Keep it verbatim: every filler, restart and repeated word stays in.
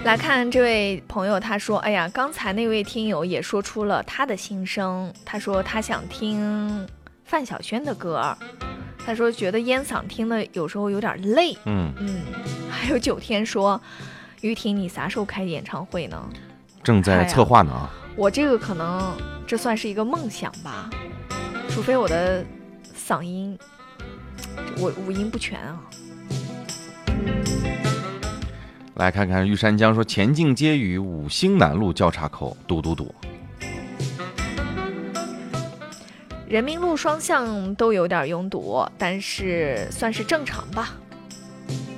来看这位朋友，他说：“哎呀，刚才那位听友也说出了他的心声。他说他想听范晓萱的歌，他说觉得烟嗓听的有时候有点累。 嗯嗯，还有九天说，于婷你啥时候开演唱会呢？ 正在策划呢啊。 我这个可能这算是一个梦想吧，除非我的嗓音我五音不全啊。” 来看看玉山江说，前进街与五星南路交叉口堵堵堵。 人民路双向都有点拥堵，但是算是正常吧。